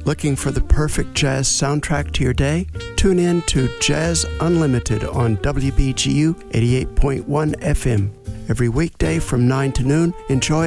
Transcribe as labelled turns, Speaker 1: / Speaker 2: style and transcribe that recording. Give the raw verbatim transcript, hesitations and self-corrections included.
Speaker 1: Looking for the perfect jazz soundtrack to your day? Tune in to Jazz Unlimited on W B G U eighty-eight point one F M. Every weekday from nine to noon, enjoy